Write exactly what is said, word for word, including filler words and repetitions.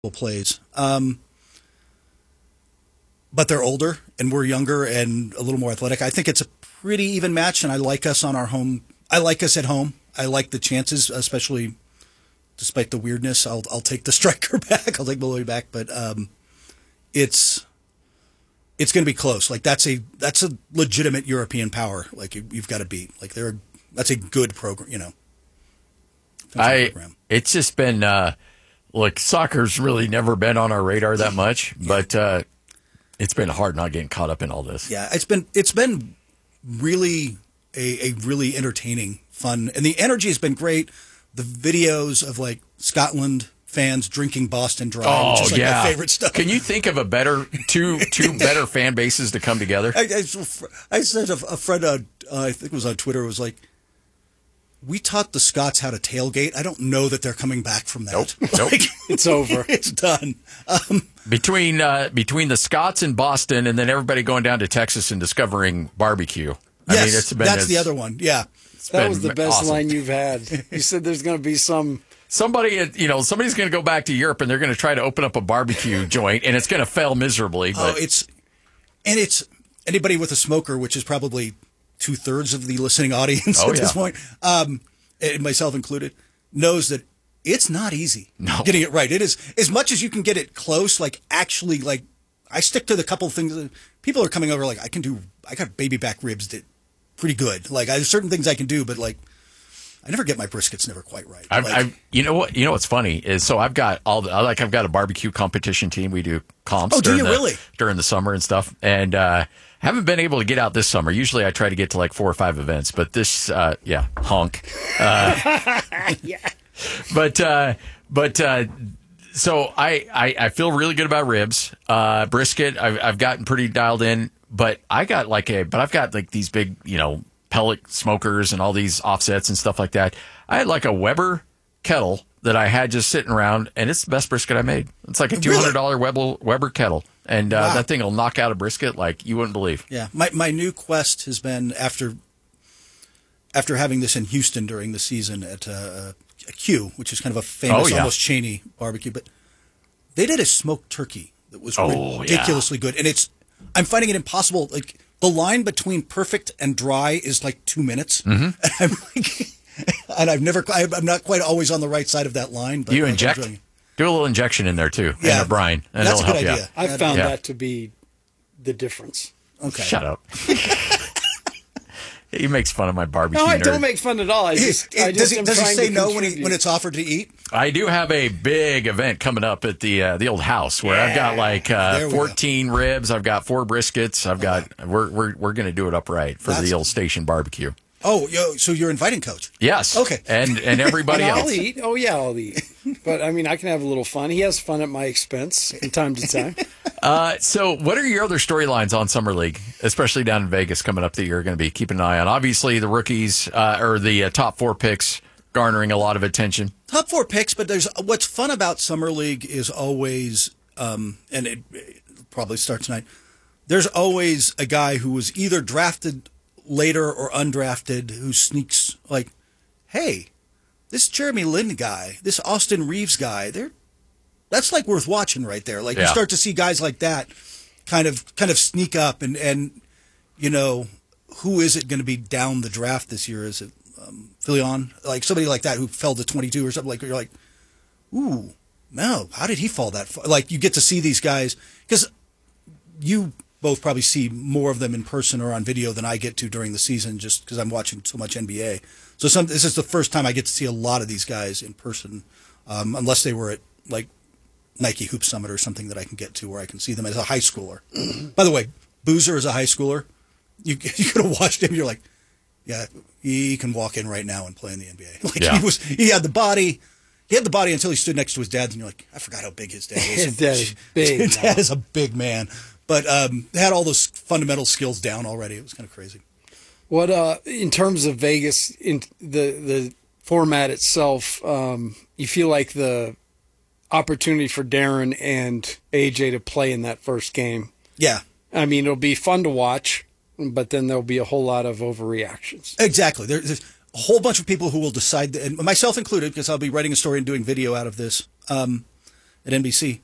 plays. Um, but they're older and we're younger and a little more athletic. I think it's a pretty even match, and I like us on our home. I like us at home. I like the chances, especially despite the weirdness. I'll I'll take the striker back. I'll take Malloy back, but um, it's it's going to be close. Like that's a that's a legitimate European power. Like you, you've got to beat. Like they're that's a good program. You know, I program. It's just been uh, look. Soccer's really never been on our radar that much, yeah. but uh, it's been hard not getting caught up in all this. Yeah, it's been it's been really a, a really entertaining, fun, and the energy has been great. The videos of like Scotland fans drinking Boston Dry, oh, which is like yeah. my favorite stuff. Can you think of a better two two better fan bases to come together? I, I, I said a, a friend on uh, I think it was on Twitter was like, we taught the Scots how to tailgate. I don't know that they're coming back from that. Nope, nope. Like, it's over. It's done. Um, between uh, between the Scots and Boston, and then everybody going down to Texas and discovering barbecue. I yes, mean, it's been, that's it's, the other one. Yeah, that was the best awesome. line you've had. You said there's going to be some. Somebody, you know, somebody's going to go back to Europe and they're going to try to open up a barbecue joint, and it's going to fail miserably. But. Oh, it's and it's anybody with a smoker, which is probably two thirds of the listening audience oh, at yeah. this point, um, and myself included, knows that it's not easy no. getting it right. It is as much as you can get it close. Like actually, like I stick to the couple of things. That people are coming over like I can do. I got baby back ribs that pretty good. Like I have certain things I can do, but like. I never get my briskets never quite right. I've, like, I've, you know what? You know what's funny is so I've got all the like I've got a barbecue competition team. We do comps. Oh, do during you the, really? during the summer and stuff, and uh, haven't been able to get out this summer. Usually, I try to get to like four or five events, but this, uh, yeah, honk. Uh, yeah. But uh, but uh, so I, I I feel really good about ribs, uh, brisket. I've I've gotten pretty dialed in, but I got like a but I've got like these big you know. pellet smokers and all these offsets and stuff like that. I had like a Weber kettle that I had just sitting around, and it's the best brisket I made. It's like a two hundred dollars really? Weber, Weber kettle, and uh, wow. that thing will knock out a brisket like you wouldn't believe. Yeah, my my new quest has been after after having this in Houston during the season at uh, a Q, which is kind of a famous, oh, yeah. almost Cheney barbecue, but they did a smoked turkey that was oh, ridiculously yeah. good, and it's I'm finding it impossible like. The line between perfect and dry is like two minutes, mm-hmm. and I'm like, and I've never, I'm not quite always on the right side of that line. But you like inject, do a little injection in there too, yeah, and a brine, and that's it'll a good help idea. you out. I found yeah. that to be the difference. Okay, shut up. He makes fun of my barbecue. No, I nerd. don't make fun at all. I just, it, I just does he, am does he trying say to no when, contribute. he, when it's offered to eat? I do have a big event coming up at the uh, the old house where Yeah. I've got like uh, fourteen go. ribs. I've got four briskets. I've got uh-huh. we're we're we're going to do it upright for That's, the old station barbecue. Oh, yo, so you're inviting Coach? Yes. Okay. And and everybody and else. I'll eat. Oh yeah, I'll eat. But I mean, I can have a little fun. He has fun at my expense from time to time. Uh, so, what are your other storylines on Summer League, especially down in Vegas coming up that you're going to be keeping an eye on? Obviously, the rookies uh, or the uh, top four picks garnering a lot of attention. Top four picks, but there's what's fun about Summer League is always, um, and it, it probably starts tonight. There's always a guy who was either drafted later or undrafted who sneaks like, hey, this Jeremy Lin guy, this Austin Reeves guy, they're that's like worth watching right there. Like yeah. you start to see guys like that kind of kind of sneak up and, and you know, who is it going to be down the draft this year? Is it um, Filion? Like somebody like that who fell to twenty-two or something like you're like, ooh, no, how did he fall that far? Like you get to see these guys because you both probably see more of them in person or on video than I get to during the season just because I'm watching so much N B A. So some, this is the first time I get to see a lot of these guys in person, um, unless they were at like Nike Hoop Summit or something that I can get to where I can see them as a high schooler. By the way, Boozer is a high schooler. You you could have watched him. You're like, yeah, he can walk in right now and play in the N B A. Like yeah. he was, he had the body. He had the body until he stood next to his dad, and you're like, I forgot how big his dad is. His dad is big. His dad is a big man, but um, had all those fundamental skills down already. It was kind of crazy. What uh, in terms of Vegas, in the the format itself, um, you feel like the opportunity for Darren and A J to play in that first game. Yeah. I mean, it'll be fun to watch, but then there'll be a whole lot of overreactions. Exactly. There, there's a whole bunch of people who will decide, and myself included, because I'll be writing a story and doing video out of this. Um, at N B C.